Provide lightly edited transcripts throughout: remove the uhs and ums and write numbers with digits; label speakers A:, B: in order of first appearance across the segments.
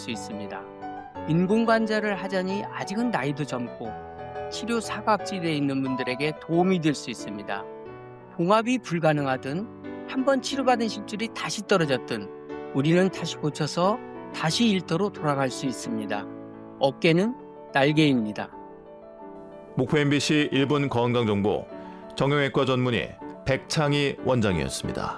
A: 수 있습니다. 인공관절을 하자니 아직은 나이도 젊고 치료 사각지대에 있는 분들에게 도움이 될 수 있습니다. 봉합이 불가능하든 한번 치료받은 실줄이 다시 떨어졌든 우리는 다시 고쳐서 다시 일터로 돌아갈 수 있습니다. 어깨는 날개입니다.
B: 목포 MBC 1분 건강정보 정형외과 전문의 백창희 원장이었습니다.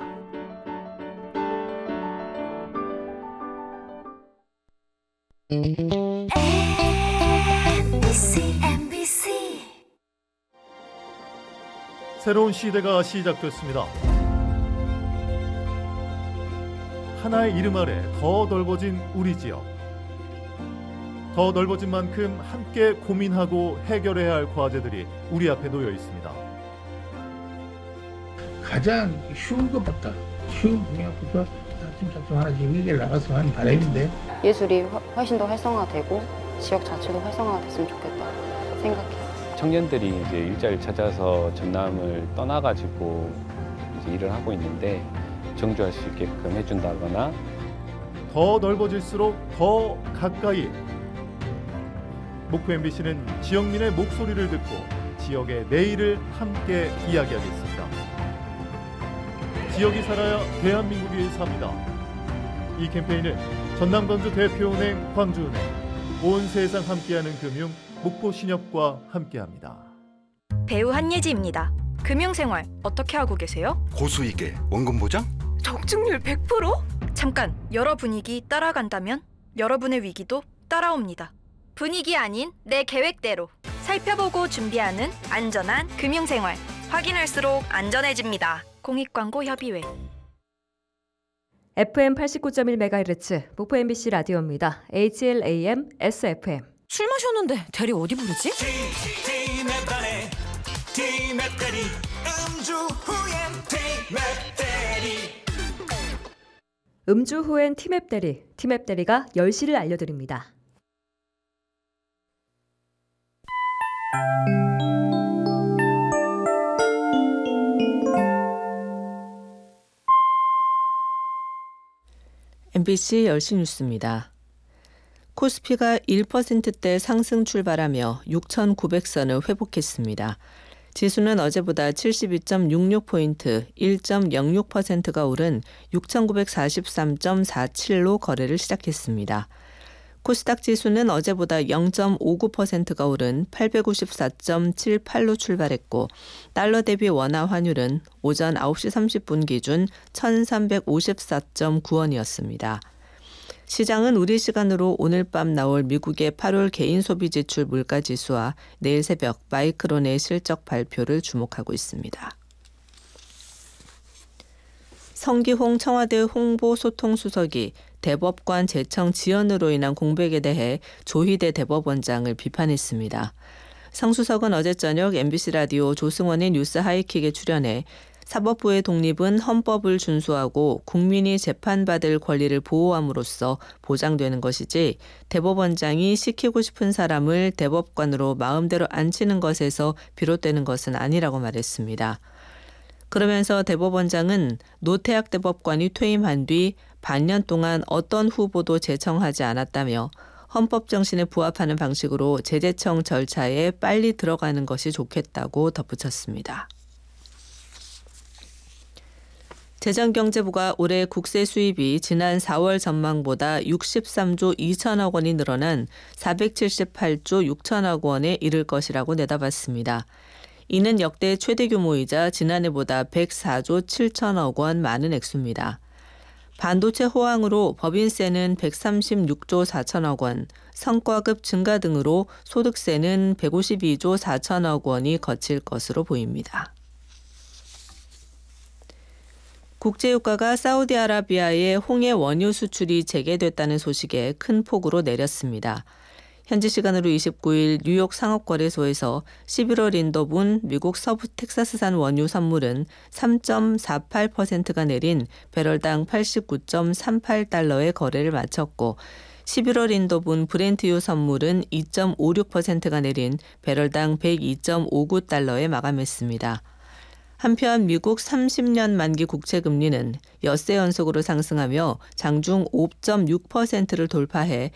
C: 새로운 시대가 시작됐습니다. 하나의 이름 아래 더 넓어진 우리 지역. 더 넓어진 만큼 함께 고민하고 해결해야 할 과제들이 우리 앞에 놓여 있습니다.
D: 가장 쉬운 것부터 쉬운 분야부터 차츰차츰 하나씩 해결 나갔으면 하는 바람인데
E: 예술이 훨씬 더 활성화되고 지역 자체도 활성화가 됐으면 좋겠다 생각해요.
F: 청년들이 이제 일자리를 찾아서 전남을 떠나가지고 이제 일을 하고 있는데 정주할 수 있게끔 해준다거나
C: 더 넓어질수록 더 가까이. 목포 MBC는 지역민의 목소리를 듣고 지역의 내일을 함께 이야기하겠습니다. 지역이 살아야 대한민국이 삽니다. 이 캠페인은 전남광주 대표은행, 광주은행, 온 세상 함께하는 금융, 목포신협과 함께합니다.
G: 배우 한예지입니다. 금융생활 어떻게 하고 계세요?
H: 고수익에 원금 보장?
G: 적중률 100%? 잠깐, 여러 분위기 따라간다면 여러분의 위기도 따라옵니다. 분위기 아닌 내 계획대로 살펴보고 준비하는 안전한 금융생활. 확인할수록 안전해집니다. 공익광고협의회.
I: FM 89.1MHz 목포 MBC 라디오입니다. HLAM SFM.
J: 술 마셨는데 대리 어디 부르지?
I: 음주 후엔 티맵 대리. 티맵 대리가 10시를 알려드립니다.
K: MBC 10시 뉴스입니다. 코스피가 1%대 상승 출발하며 6,900선을 회복했습니다. 지수는 어제보다 72.66포인트, 1.06%가 오른 6,943.47로 거래를 시작했습니다. 코스닥 지수는 어제보다 0.59%가 오른 854.78로 출발했고 달러 대비 원화 환율은 오전 9시 30분 기준 1,354.9원이었습니다. 시장은 우리 시간으로 오늘 밤 나올 미국의 8월 개인 소비 지출 물가 지수와 내일 새벽 마이크론의 실적 발표를 주목하고 있습니다. 성기홍 청와대 홍보소통수석이 대법관 재청 지연으로 인한 공백에 대해 조희대 대법원장을 비판했습니다. 성 수석은 어제 저녁 MBC 라디오 조승원의 뉴스 하이킥에 출연해 사법부의 독립은 헌법을 준수하고 국민이 재판받을 권리를 보호함으로써 보장되는 것이지 대법원장이 시키고 싶은 사람을 대법관으로 마음대로 앉히는 것에서 비롯되는 것은 아니라고 말했습니다. 그러면서 대법원장은 노태학 대법관이 퇴임한 뒤 반년 동안 어떤 후보도 제청하지 않았다며 헌법 정신에 부합하는 방식으로 재제청 절차에 빨리 들어가는 것이 좋겠다고 덧붙였습니다. 재정경제부가 올해 국세 수입이 지난 4월 전망보다 63조 2천억 원이 늘어난 478조 6천억 원에 이를 것이라고 내다봤습니다. 이는 역대 최대 규모이자 지난해보다 104조 7천억 원 많은 액수입니다. 반도체 호황으로 법인세는 136조 4천억 원, 성과급 증가 등으로 소득세는 152조 4천억 원이 거칠 것으로 보입니다. 국제유가가 사우디아라비아의 홍해 원유 수출이 재개됐다는 소식에 큰 폭으로 내렸습니다. 현지 시간으로 29일 뉴욕 상업거래소에서 11월 인도분 미국 서부 텍사스산 원유 선물은 3.48%가 내린 배럴당 89.38달러의 거래를 마쳤고 11월 인도분 브렌트유 선물은 2.56%가 내린 배럴당 102.59달러에 마감했습니다. 한편 미국 30년 만기 국채금리는 엿새 연속으로 상승하며 장중 5.6%를 돌파해